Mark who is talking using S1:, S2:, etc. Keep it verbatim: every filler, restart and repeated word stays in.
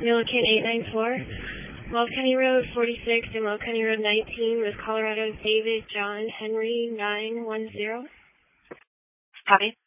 S1: Milliken eight nine four. Wells County Road forty-six and Wells County Road nineteen with Colorado David John Henry nine one zero.
S2: Copy.